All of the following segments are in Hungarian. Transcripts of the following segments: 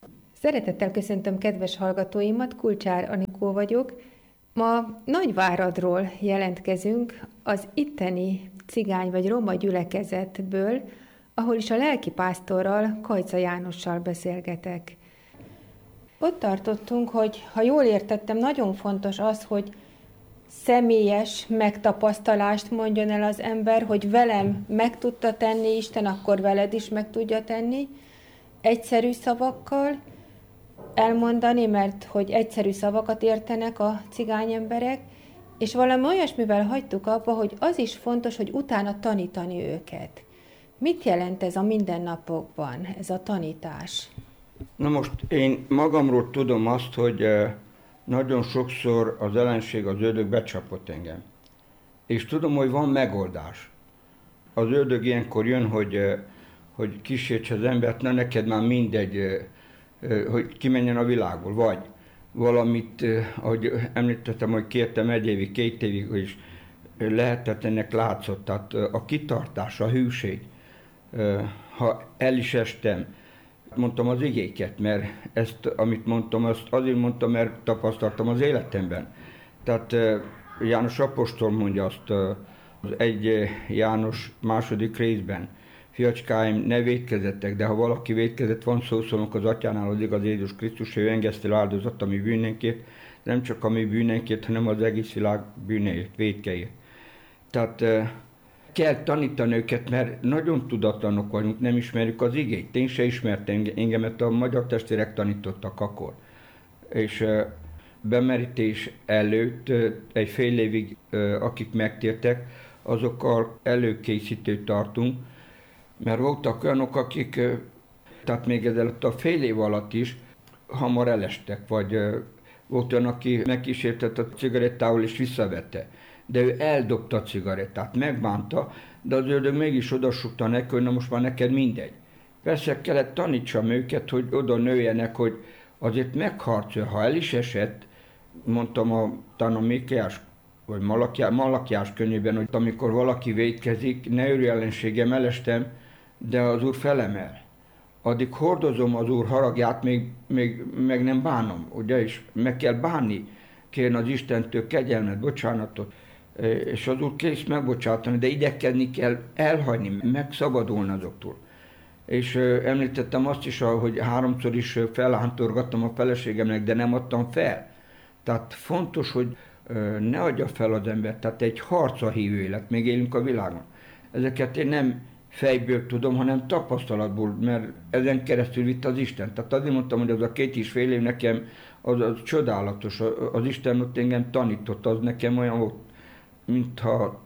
Szeretettel köszöntöm kedves hallgatóimat, Kulcsár Anikó vagyok. Ma Nagyváradról jelentkezünk, az itteni cigány vagy roma gyülekezetből, ahol is a lelkipásztorral, Kajca Jánossal beszélgetek. Ott tartottunk, hogy ha jól értettem, nagyon fontos az, hogy személyes megtapasztalást mondjon el az ember, hogy velem meg tudta tenni Isten, akkor veled is meg tudja tenni, egyszerű szavakkal elmondani, mert hogy egyszerű szavakat értenek a cigány emberek, és valami olyasmivel hagytuk abba, hogy az is fontos, hogy utána tanítani őket. Mit jelent ez a mindennapokban, ez a tanítás? Na most én magamról tudom azt, hogy nagyon sokszor az ellenség, az ördög becsapott engem. És tudom, hogy van megoldás. Az ördög ilyenkor jön, hogy kísértse az embert, na neked már mindegy, hogy kimenjen a világból, vagy valamit, ahogy említettem, hogy kértem 1 évig, 2 évig, és lehetett ennek látszott. Tehát a kitartás, a hűség, ha el is estem, mondtam az igéket, mert ezt, amit mondtam, azt azért mondtam, mert tapasztaltam az életemben. Tehát János apostol mondja azt az 1 János második részben, fiacskáim, ne vétkezettek, de ha valaki vétkezett, van szószólónk az Atyánál, az igaz Jézus Krisztus, ő engesztel áldozat a mi bűnénkért, nem csak a mi bűnénkért, hanem az egész világ bűnéért, vétkeért. Tehát kell tanítani őket, mert nagyon tudatlanok vagyunk, nem ismerjük az igét. Én se ismertem engemet, a magyar testvérek tanítottak akkor. És bemerítés előtt egy fél évig, akik megtértek, azokkal előkészítőt tartunk, mert voltak olyanok, akik, tehát még ezelőtt a fél év alatt is hamar elestek, vagy volt olyan, aki megkísértett a cigarettával és visszavette. De ő eldobta a cigarettát, megbánta, de az ördög mégis odasukta neki, hogy na most már neked mindegy. Persze kellett tanítsam őket, hogy oda nőjenek, hogy azért megharcolja, ha el is esett, mondtam talán a Mikéás vagy Malakiás könyvében, hogy amikor valaki vétkezik, ne örülj ellenségem, elestem, de az Úr felemel. Addig hordozom az Úr haragját, még meg nem bánom, ugye, és meg kell bánni, kérni az Istentől kegyelmet, bocsánatot, és az Úr kész megbocsátani, de idekedni kell elhagyni, megszabadulni azoktól. És említettem azt is, hogy 3-szor is fellántorgattam a feleségemnek, de nem adtam fel. Tehát fontos, hogy ne adja fel az ember, tehát egy harca hívő élet, még élünk a világon. Ezeket én nem fejből tudom, hanem tapasztalatból, mert ezen keresztül vitt az Isten. Tehát azért mondtam, hogy az a 2,5 év nekem az csodálatos, az Isten ott engem tanított, az nekem olyan volt, mintha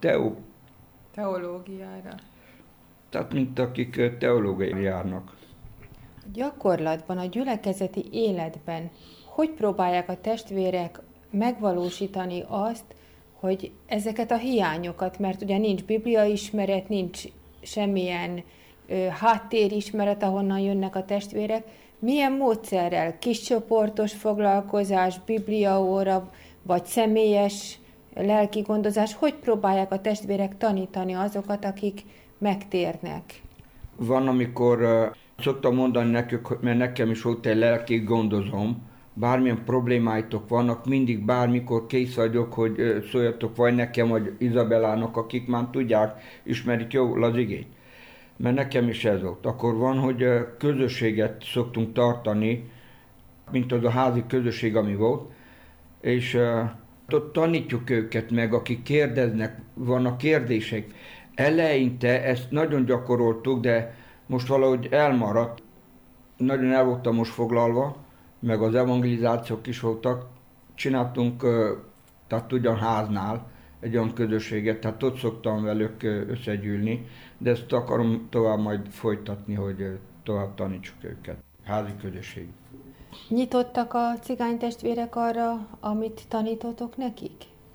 Teológiára. Tehát mint akik teológiai járnak. Gyakorlatban, a gyülekezeti életben hogy próbálják a testvérek megvalósítani azt, hogy ezeket a hiányokat, mert ugye nincs bibliaismeret, nincs semmilyen háttérismeret, ahonnan jönnek a testvérek, milyen módszerrel, kiscsoportos foglalkozás, bibliaóra, vagy személyes lelki gondozás, hogy próbálják a testvérek tanítani azokat, akik megtérnek? Van, amikor szoktam mondani nekük, mert nekem is volt egy lelki gondozom, bármilyen problémáitok vannak, mindig bármikor kész vagyok, hogy szóljatok vagy nekem, vagy Izabellának, akik már tudják, ismerik jól az igét. Mert nekem is ez volt. Akkor van, hogy közösséget szoktunk tartani, mint az a házi közösség, ami volt, és ott tanítjuk őket meg, akik kérdeznek, vannak kérdések. Eleinte ezt nagyon gyakoroltuk, de most valahogy elmaradt. Nagyon el voltam most foglalva, meg az evangelizációk is voltak. Csináltunk, tehát ugyan háznál egy olyan közösséget, tehát ott szoktam velük összegyűlni, de ezt akarom tovább majd folytatni, hogy tovább tanítsuk őket. Házi közösség. Nyitottak a cigánytestvérek arra, amit tanítotok nekik?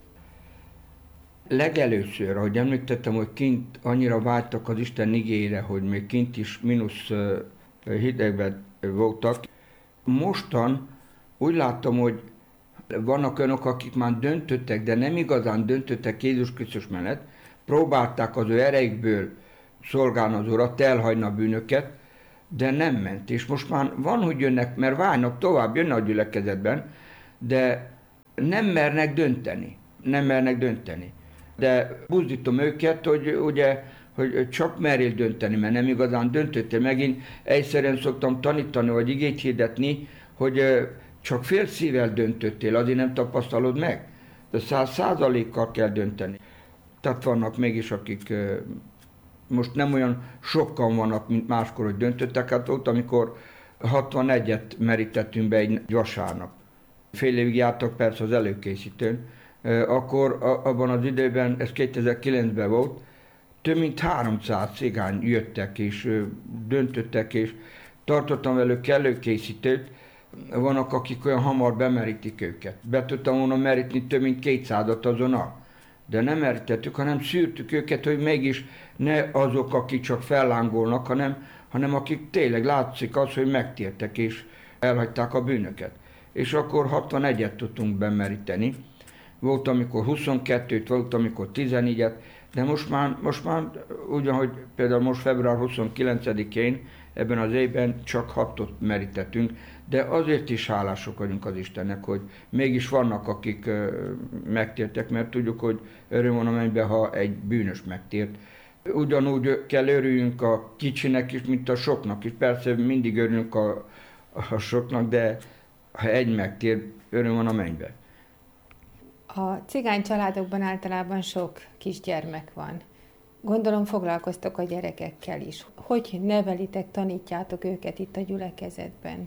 Legelőször, ahogy említettem, hogy kint annyira vágytak az Isten igére, hogy még kint is mínusz hidegben voltak. Mostan úgy láttam, hogy vannak olyanok, akik már döntöttek, de nem igazán döntöttek Jézus Krisztus mellett, próbálták az ő erejükből szolgálni az Urat, elhagyni a bűnöket, de nem ment. És most már van, hogy jönnek, mert várnak tovább, jönnek a gyülekezetben, de nem mernek dönteni. Nem mernek dönteni. De buzdítom őket, hogy ugye, hogy csak merjél dönteni, mert nem igazán döntöttél. Megint egyszerűen szoktam tanítani, vagy igét hirdetni, hogy csak fél szívvel döntöttél, azért nem tapasztalod meg. De 100%-kal kell dönteni. Tehát vannak mégis, akik most nem olyan sokan vannak, mint máskor, hogy döntöttek. Hát ott, amikor 61-et merítettünk be egy vasárnap. Fél évig jártak persze az előkészítőn. Akkor abban az időben, ez 2009-ben volt, több mint 300 cigány jöttek és döntöttek, és tartottam velük előkészítőt. Vannak, akik olyan hamar bemerítik őket. Be tudtam volna merítni több mint 200-at azonnal. De nem merítettük, hanem szűrtük őket, hogy mégis ne azok, akik csak fellángolnak, hanem akik tényleg látszik az, hogy megtértek és elhagyták a bűnöket. És akkor 61-et tudtunk bemeríteni. Volt, amikor 22-t, volt, amikor 14-et, de most már ugyanhogy például most február 29-én ebben az évben csak 6-ot merítettünk, de azért is hálások vagyunk az Istennek, hogy mégis vannak, akik megtértek, mert tudjuk, hogy öröm van a mennyben, ha egy bűnös megtért. Ugyanúgy kell örüljünk a kicsinek is, mint a soknak is. Persze mindig örülünk a soknak, de ha egy megtér, öröm van a mennyben. A cigány családokban általában sok kisgyermek van. Gondolom foglalkoztok a gyerekekkel is. Hogy nevelitek, tanítjátok őket itt a gyülekezetben?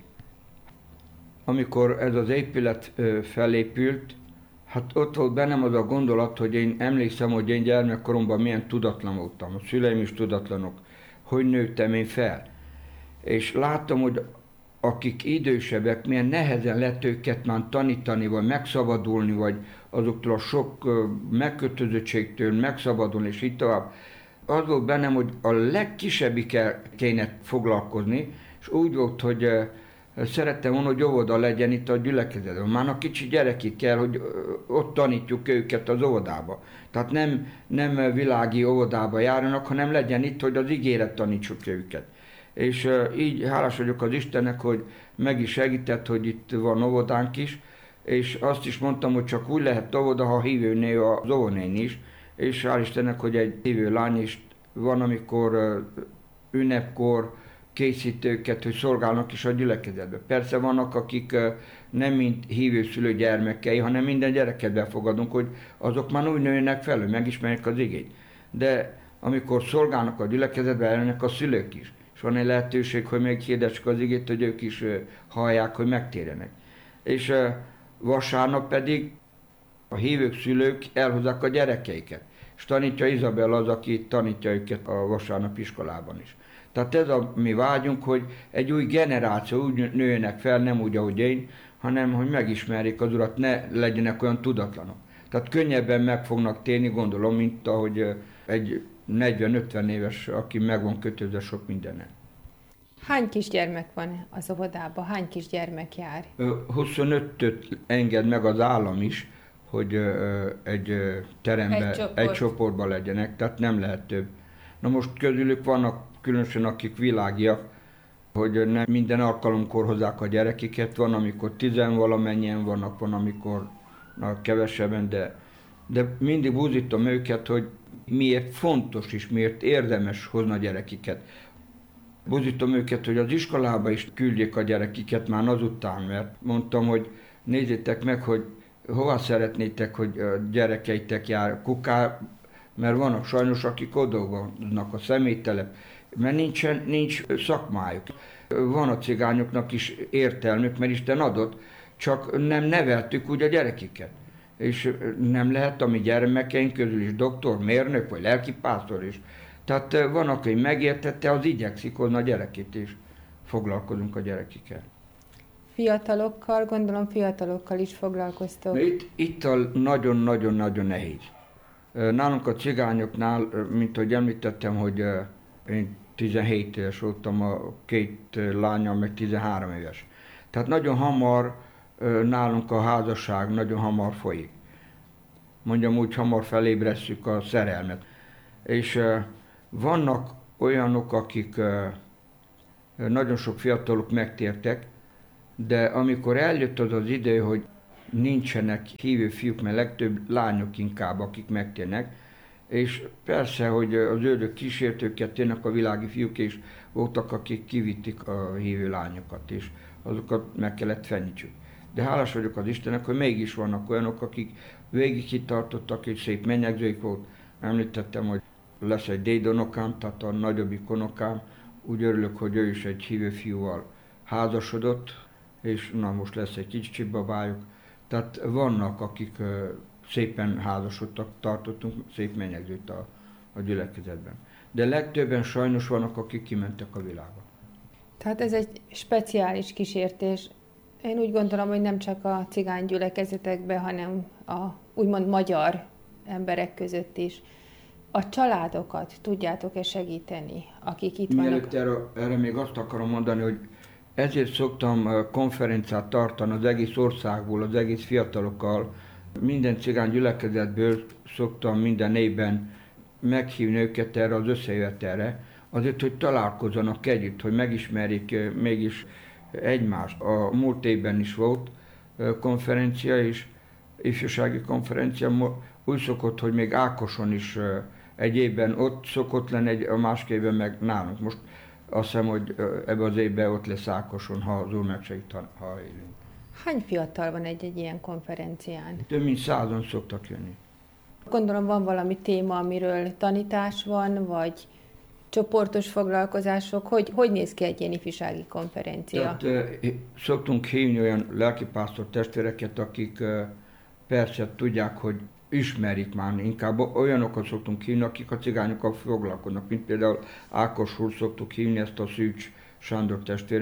Amikor ez az épület felépült, hát ott volt bennem az a gondolat, hogy én emlékszem, hogy én gyermekkoromban milyen tudatlan voltam. A szüleim is tudatlanok. Hogy nőttem én fel. És láttam, hogy akik idősebbek, milyen nehezen lett őket már tanítani, vagy megszabadulni, vagy azoktól a sok megkötözöttségtől megszabadulni, és így tovább. Az volt bennem, hogy a legkisebbikkel kéne foglalkozni, és úgy volt, hogy szerettem volna, hogy óvoda legyen itt a gyülekezetben. Már a kicsi gyerekig kell, hogy ott tanítjuk őket az óvodába. Tehát nem világi óvodába járnak, hanem legyen itt, hogy az ígéret tanítsuk őket. És így hálás vagyok az Istennek, hogy meg is segített, hogy itt van óvodánk is, és azt is mondtam, hogy csak úgy lehet óvoda, ha hívő nő az óvónéni is, és hál' Istennek, hogy egy hívő lány is van, amikor ünnepkor készít őket, hogy szolgálnak is a gyülekezetbe. Persze vannak, akik nem mint hívőszülő gyermekei, hanem minden gyereket befogadunk, hogy azok már úgy nőnek fel, hogy megismerjék az igét. De amikor szolgálnak a gyülekezetbe, eljönnek a szülők is. És van egy lehetőség, hogy még hirdessük az igét, hogy ők is hallják, hogy megtérjenek. És vasárnap pedig a hívők, szülők elhozzák a gyerekeiket. És tanítja Izabel az, aki tanítja őket a vasárnap iskolában is. Tehát ez a mi vágyunk, hogy egy új generáció úgy nőjenek fel, nem úgy, ahogy én, hanem hogy megismerjék az Urat, ne legyenek olyan tudatlanok. Tehát könnyebben meg fognak térni, gondolom, mint ahogy egy 40-50 éves, aki meg van kötözve sok mindennel. Hány kisgyermek van az óvodában? Hány kisgyermek jár? 25-öt enged meg az állam is, hogy egy teremben, egy csoportban legyenek, tehát nem lehet több. Na most közülük vannak különösen, akik világiak, hogy nem minden alkalomkor hozzák a gyerekiket, van, amikor 10-valamennyien vannak, van, amikor kevesebben, de mindig búzítom őket, hogy miért fontos és miért érdemes hozni a gyerekiket. Búzítom őket, hogy az iskolába is küldjék a gyerekiket már azután, mert mondtam, hogy nézzétek meg, hogy hova szeretnétek, hogy a gyerekeitek jár Kuká, mert vannak sajnos, akik odolgoznak a személytelep, mert nincs szakmájuk. Van a cigányoknak is értelmük, mert Isten adott, csak nem neveltük úgy a gyerekiket. És nem lehet a mi gyermekeink közül is doktor, mérnök vagy lelkipásztor is. Tehát van, aki megértette, az igyekszik hozni a gyerekét, és foglalkozunk a gyerekikkel. Fiatalokkal, gondolom fiatalokkal is foglalkoztok. Itt nagyon-nagyon-nagyon nehéz. Nálunk a cigányoknál, mint ahogy említettem, hogy én 17 éves voltam, a két lányom meg 13 éves. Tehát nagyon hamar nálunk a házasság nagyon hamar folyik. Mondjam úgy, hamar felébresszük a szerelmet. És vannak olyanok, akik nagyon sok fiatalok megtértek, de amikor eljött az az idő, hogy nincsenek hívő fiúk, mert legtöbb lányok inkább, akik megtérnek, és persze, hogy az ördög kísért őket, tényleg a világi fiúk, és voltak, akik kivitték a hívő lányokat, és azokat meg kellett fenyítsük. De hálás vagyok az Istennek, hogy mégis vannak olyanok, akik végig kitartottak, és szép menyegzőik volt. Említettem, hogy lesz egy dédunokám, tehát a nagyobbik unokám. Úgy örülök, hogy ő is egy hívő fiúval házasodott, és na most lesz egy kicsi babájuk. Tehát vannak, akik szépen házasodtak, tartottunk szép menyegzőt a gyülekezetben. De legtöbben sajnos vannak, akik kimentek a világba. Tehát ez egy speciális kísértés. Én úgy gondolom, hogy nem csak a cigány gyülekezetekben, hanem a úgymond magyar emberek között is. A családokat tudjátok-e segíteni, akik itt vannak? Mielőtt erre még azt akarom mondani, hogy ezért szoktam konferenciát tartani az egész országból, az egész fiatalokkal. Minden cigány gyülekezetből szoktam minden évben meghívni őket erre az összejövetelre, azért, hogy találkozzanak együtt, hogy megismerjék mégis egymást. A múlt évben is volt konferencia is, ifjúsági konferencia, úgy szokott, hogy még Ákoson is egy évben ott szokott lenni, a másik évben meg nálunk. Most azt hiszem, hogy ebben az évben ott lesz Ákoson, ha az Úr megsegít, ha élünk. Hány fiatal van egy ilyen konferencián? Több mint 100-an szoktak jönni. Gondolom van valami téma, amiről tanítás van, vagy csoportos foglalkozások. Hogy néz ki egy ilyen ifjúsági konferencia? Tehát szoktunk hívni olyan lelkipásztor testvéreket, akik persze tudják, hogy ismerik már, inkább olyanokat szoktunk hívni, akik a cigányokkal foglalkoznak, mint például Ákos úr szoktuk hívni, ezt a Szűcs Sándor testvér,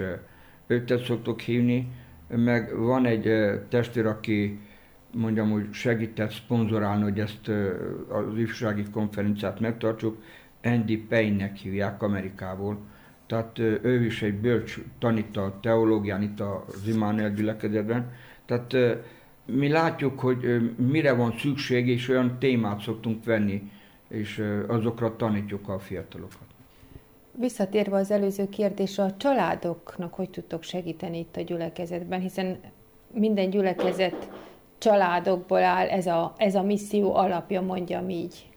őt szoktuk hívni, meg van egy testvér, aki mondjam, hogy segített szponzorálni, hogy ezt az ifjúsági konferenciát megtartsuk, Andy Payne-nek hívják Amerikából. Tehát ő is egy bölcs, tanít a teológián itt az Immanuel gyülekezetben. Tehát mi látjuk, hogy mire van szükség, és olyan témát szoktunk venni, és azokra tanítjuk a fiatalokat. Visszatérve az előző kérdésre, a családoknak hogy tudtok segíteni itt a gyülekezetben, hiszen minden gyülekezet családokból áll, ez a misszió alapja, mondjam így.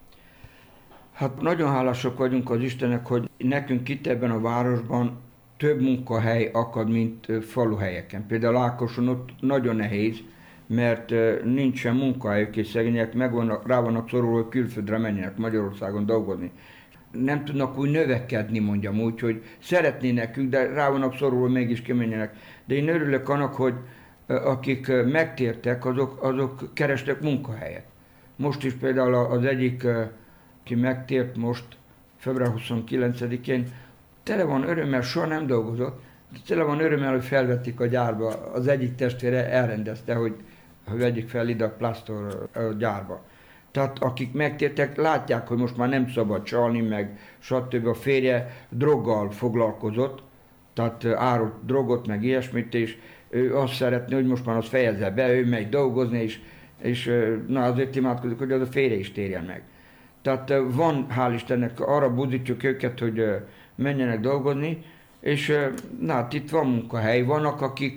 Hát nagyon hálásak vagyunk az Istennek, hogy nekünk itt ebben a városban több munkahely akad, mint faluhelyeken. Például Ákoson ott nagyon nehéz, mert nincsen munkahelyük, és szegények rá vannak szorulva, hogy külföldre menjenek Magyarországon dolgozni. Nem tudnak úgy növekedni, mondjam úgy, hogy szeretnének ők, de rá vannak szorulva, mégis kimenjenek. De én örülök annak, hogy akik megtértek, azok kerestek munkahelyet. Most is például az egyik, aki megtért most, február 29-én, tele van örömmel, soha nem dolgozott, de tele van örömmel, hogy felvették a gyárba. Az egyik testvére elrendezte, hogy vegyük fel ide a Plastor gyárba. Tehát akik megtértek, látják, hogy most már nem szabad csalni, meg stb. A férje droggal foglalkozott, tehát árult drogot, meg ilyesmit, és ő azt szeretné, hogy most már azt fejezze be, ő megy dolgozni, és na azért imádkozik, hogy az a férje is térjen meg. Tehát van, hál' Istennek, arra buzdítjuk őket, hogy menjenek dolgozni, és na hát itt van munkahely, vannak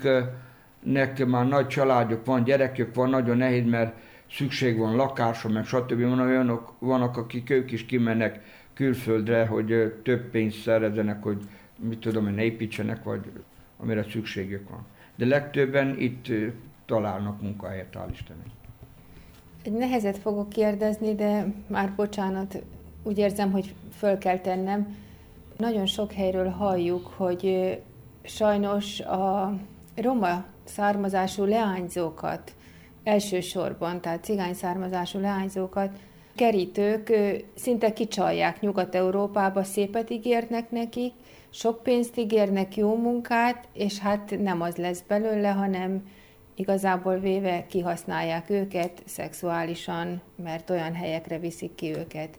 akiknek már nagy családjuk van, gyerekük van, nagyon nehéz, mert szükség van lakásra, meg stb. Vannak, akik ők is kimennek külföldre, hogy több pénzt szerezzenek, hogy mit tudom, hogy ne építsenek, vagy amire szükségük van. De legtöbben itt találnak munkahelyet, hál' Istennek. Egy nehezet fogok kérdezni, de már bocsánat, úgy érzem, hogy föl kell tennem. Nagyon sok helyről halljuk, hogy sajnos a roma származású leányzókat elsősorban, tehát cigány származású leányzókat kerítők szinte kicsalják Nyugat-Európába, szépet ígérnek nekik, sok pénzt ígérnek, jó munkát, és hát nem az lesz belőle, hanem igazából véve kihasználják őket szexuálisan, mert olyan helyekre viszik ki őket.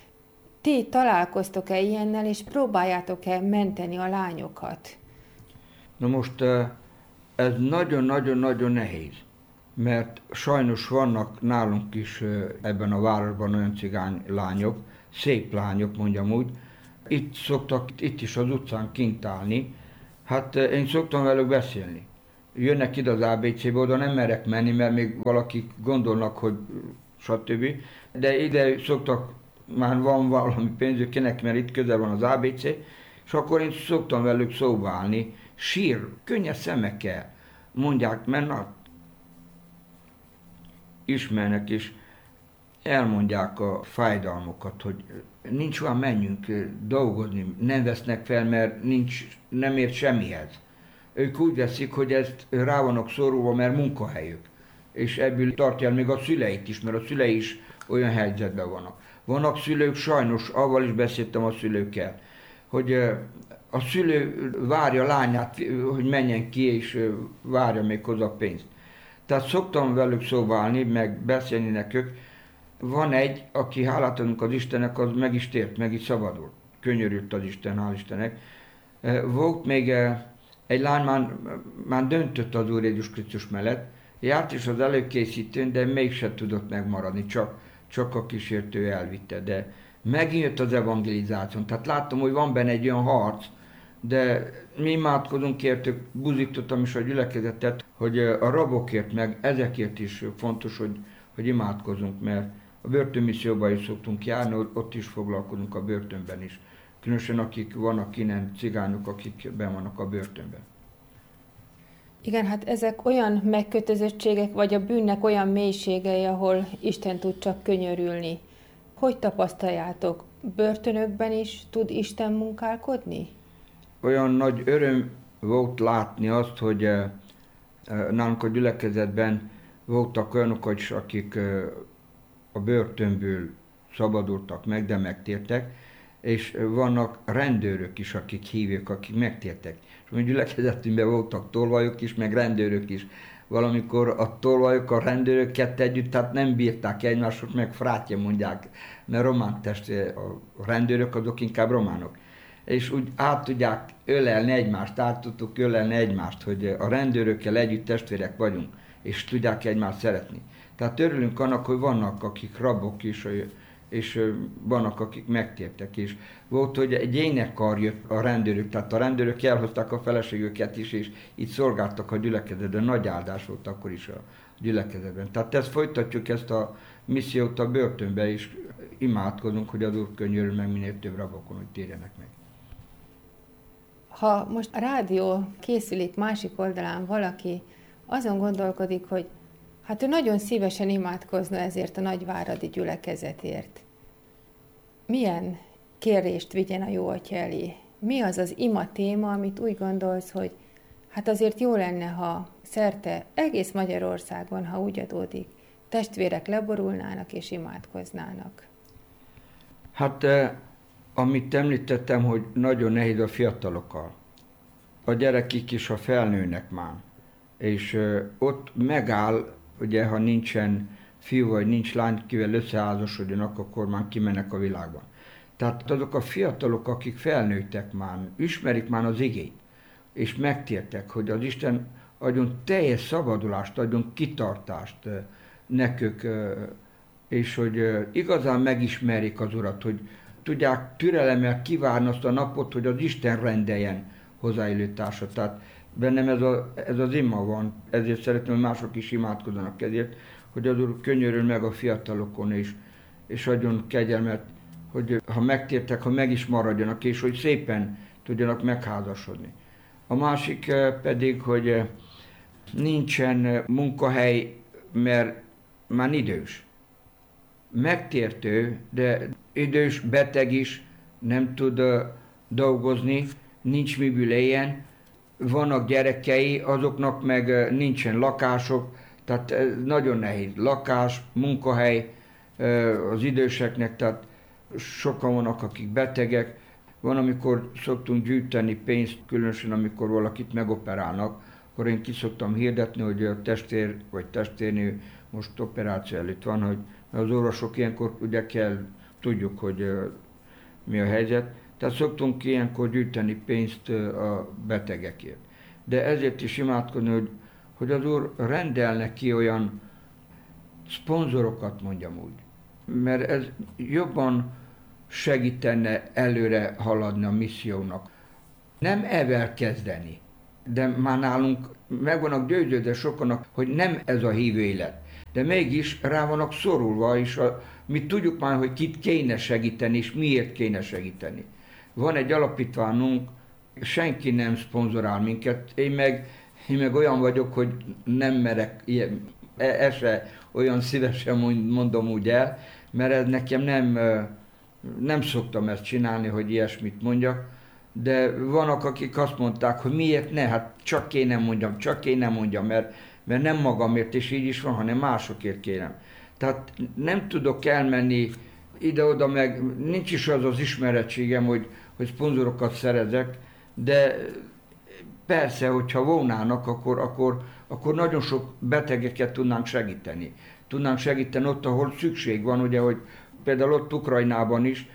Ti találkoztok-e ilyennel, és próbáljátok-e menteni a lányokat? Na most ez nagyon-nagyon-nagyon nehéz, mert sajnos vannak nálunk is ebben a városban olyan cigány lányok, szép lányok mondjam úgy, itt szoktak, itt is az utcán kint állni. Hát én szoktam velük beszélni. Jönnek ide az ABC-be, oda nem merek menni, mert még valakik gondolnak, hogy stb. De ide szoktak, már van valami pénzük, kinek, mert itt közel van az ABC, és akkor én szoktam velük szóba állni, sír, könnyes szemekkel mondják, mert na, ismernek és elmondják a fájdalmukat, hogy nincs olyan, menjünk dolgozni, nem vesznek fel, mert nem ért semmihez. Ők úgy veszik, hogy ezt rá vannak szorulva, mert munkahelyük. És ebből tartja el még a szüleit is, mert a szülei is olyan helyzetben vannak. Vannak szülők, sajnos, avval is beszéltem a szülőkkel, hogy a szülő várja a lányát, hogy menjen ki, és várja még hozzá pénzt. Tehát szoktam velük szóba állni, meg beszélni nekük. Van egy, aki hálát adunk az Istennek, az meg is tért, meg is szabadult. Könyörült az Isten, hál' Istennek. Volt még egy lány, már döntött az Úr Jézus Krisztus mellett, járt is az előkészítőn, de mégsem tudott megmaradni, csak a kísértő elvitte. De megint jött az evangelizáción, tehát láttam, hogy van benne egy olyan harc, de mi imádkozunk értük, buzítottam is a gyülekezetet, hogy a rabokért, meg ezekért is fontos, hogy imádkozunk, mert a börtönmisszióban is szoktunk járni, ott is foglalkozunk a börtönben is. Különösen akik vannak innen cigányok, akik benn vannak a börtönben. Igen, hát ezek olyan megkötözöttségek, vagy a bűnnek olyan mélységei, ahol Isten tud csak könyörülni. Hogy tapasztaljátok? Börtönökben is tud Isten munkálkodni? Olyan nagy öröm volt látni azt, hogy nálunk a gyülekezetben voltak olyanok is, akik a börtönből szabadultak meg, de megtértek, és vannak rendőrök is, akik hívják, akik megtértek. És a gyülekezetünkben voltak tolvajok is, meg rendőrök is. Valamikor a tolvajok, a rendőrök kettő együtt, tehát nem bírták egymásot, meg frátja mondják, mert román testvér, a rendőrök azok inkább románok. És úgy át tudják ölelni egymást, át tudtuk ölelni egymást, hogy a rendőrökkel együtt testvérek vagyunk, és tudják egymást szeretni. Tehát örülünk annak, hogy vannak akik rabok is, és vannak akik megtértek is. Volt, hogy egy énekkar jött a rendőrök, tehát a rendőrök elhozták a feleségüket is, és itt szolgáltak a gyülekezetben. Nagy áldás volt akkor is a gyülekezetben. Tehát ezt folytatjuk, ezt a missziót a börtönbe, és imádkozunk, hogy az Úr könyörül meg minél több rabokon, hogy térjenek meg. Ha most a rádió készülék másik oldalán valaki azon gondolkodik, hogy hát ő nagyon szívesen imádkozna ezért a nagyváradi gyülekezetért. Milyen kérést vigyen a jó atya elé? Mi az az ima téma, amit úgy gondolsz, hogy hát azért jó lenne, ha szerte egész Magyarországon, ha úgy adódik, testvérek leborulnának és imádkoznának? Hát, amit említettem, hogy nagyon nehéz a fiatalokkal. A gyerekik is, ha felnőnek már. És ott megáll, ugye, ha nincsen fiú vagy nincs lány, kivel összeházasodjanak, akkor már kimennek a világban. Tehát azok a fiatalok, akik felnőttek már, ismerik már az igét, és megtértek, hogy az Isten adjon teljes szabadulást, adjon kitartást nekük, és hogy igazán megismerik az Urat, hogy tudják türelemmel kivárni azt a napot, hogy az Isten rendeljen hozzáillő társat. Tehát bennem ez az ima van, ezért szeretném, hogy mások is imádkozzanak ezért, hogy az Úr könyörül meg a fiatalokon, és adjon kegyelmet, hogy ha megtértek, ha meg is maradjanak, és hogy szépen tudjanak megházasodni. A másik pedig, hogy nincsen munkahely, mert már idős. Megtértő, de idős, beteg is, nem tud dolgozni, nincs miből éljen, vannak gyerekei, azoknak meg nincsen lakások, tehát nagyon nehéz. Lakás, munkahely az időseknek, tehát sokan vannak, akik betegek. Van, amikor szoktunk gyűjteni pénzt, különösen amikor valakit megoperálnak, akkor én ki szoktam hirdetni, hogy a testvér vagy testvérnő most operáció előtt van, hogy az orvosok ilyenkor ugye tudjuk, hogy mi a helyzet. Tehát szoktunk ilyenkor gyűjteni pénzt a betegekért. De ezért is imádkozni, hogy az Úr rendelne ki olyan szponzorokat, mondjam úgy. Mert ez jobban segítene előre haladni a missziónak. Nem ezzel kezdeni, de már nálunk meg vannak győződve sokanak, hogy nem ez a hívő élet. De mégis rá vannak szorulva, és mi tudjuk már, hogy kit kéne segíteni, és miért kéne segíteni. Van egy alapítványunk, senki nem szponzorál minket, én meg olyan vagyok, hogy nem merek, ezt se olyan szívesen mondom úgy el, mert ez nekem nem szoktam ezt csinálni, hogy ilyesmit mondjak, de vannak, akik azt mondták, hogy miért ne, hát csak én nem mondjam, mert nem magamért, és így is van, hanem másokért kérem. Tehát nem tudok elmenni ide-oda, meg nincs is az ismerettségem, hogy szponzorokat szerezek, de persze, hogyha volnának, akkor nagyon sok betegeket tudnánk segíteni. Tudnánk segíteni ott, ahol szükség van, ugye, hogy például ott Ukrajnában is,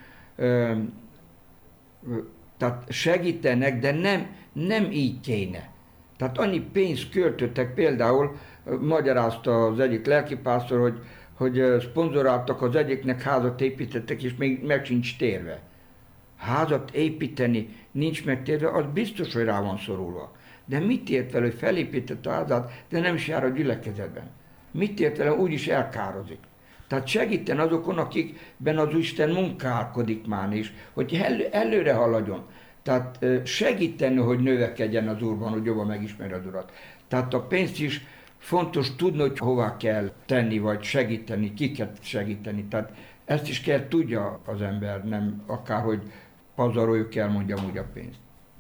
tehát segítenek, de nem így kéne. Tehát annyi pénzt költöttek, például magyarázta az egyik lelkipásztor, hogy szponzoráltak az egyiknek, házat építettek, és még meg sincs térve. Házat építeni, nincs megtérve, az biztos, hogy rá van szorulva. De mit ért vele, hogy felépített a házat, de nem is jár a gyülekezetben? Mit ért vele, úgyis elkározik. Tehát segíten azokon, akikben az Isten munkálkodik már is, hogy előre haladjon. Tehát segíteni, hogy növekedjen az Úrban, hogy jobban megismerje az Urat. Tehát a pénzt is fontos tudni, hogy hová kell tenni, vagy segíteni, kiket segíteni. Tehát ezt is kell tudja az ember, nem akárhogy pazaroljuk el, mondjam úgy a pénzt.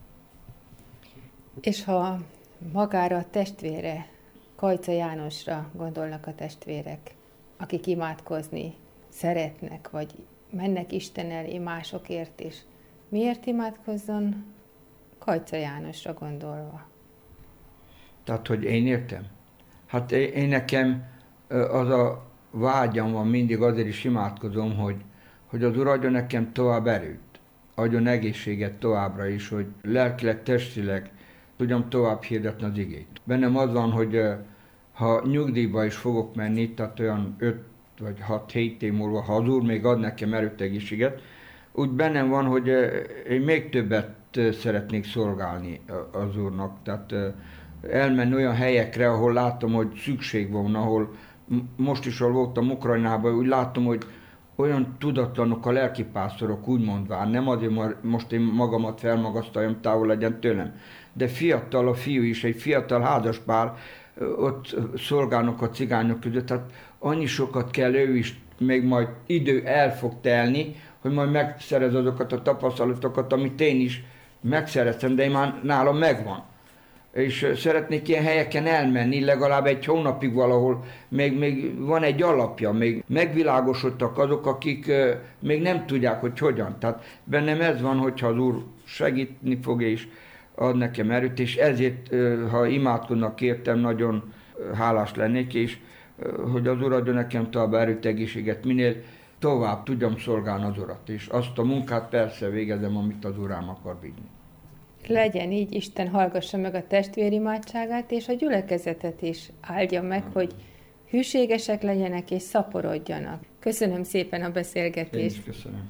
És ha magára a testvére, Kajca Jánosra gondolnak a testvérek, akik imádkozni szeretnek, vagy mennek Isten elé másokért is, miért imádkozzon Kajca Jánosra gondolva? Tehát, hogy én értem? Hát én nekem az a vágyam van, mindig azért is imádkozom, hogy az Úr adjon nekem tovább erőt, adjon egészséget továbbra is, hogy lelkileg, testileg tudjam tovább hirdetni az igét. Bennem az van, hogy ha nyugdíjba is fogok menni, tehát olyan 5 vagy 6-7 év múlva, ha az Úr még ad nekem erőt, egészséget, úgy bennem van, hogy én még többet szeretnék szolgálni az Úrnak. Tehát elmenni olyan helyekre, ahol látom, hogy szükség van, ahol most is, ahol voltam Ukrajnában, úgy látom, hogy olyan tudatlanok a lelkipásztorok, úgy mondván, nem azért, mert most én magamat felmagasztaljam, távol legyen tőlem, de fiatal a fiú is, egy fiatal házaspár, ott szolgálnak a cigányok között, tehát annyi sokat kell ő is, még majd idő el fog telni, hogy majd megszerez azokat a tapasztalatokat, amit én is megszereztem, de én már nálam megvan. És szeretnék ilyen helyeken elmenni, legalább egy hónapig valahol, még van egy alapja, még megvilágosodtak azok, akik még nem tudják, hogy hogyan. Tehát bennem ez van, hogyha az Úr segíteni fog és ad nekem erőt, és ezért, ha imádkoznak értem, nagyon hálás lennék, és hogy az Úr adjon nekem tovább erőt, egészséget, minél tovább tudjam szolgálni az Urat, és azt a munkát persze végezem, amit az Úr rám akar bízni. Legyen így, Isten hallgassa meg a testvérimádságát, és a gyülekezetet is áldja meg, hogy hűségesek legyenek és szaporodjanak. Köszönöm szépen a beszélgetést. Én is köszönöm.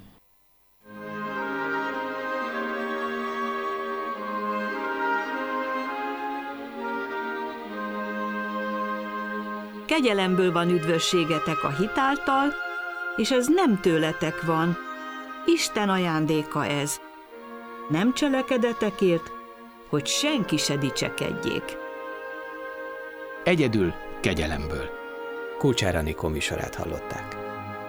Kegyelemből van üdvösségetek a hit által, és ez nem tőletek van. Isten ajándéka ez. Nem cselekedetekért, hogy senki se dicsekedjék. Egyedül kegyelemből. Kulcsár Anikó műsorát hallották.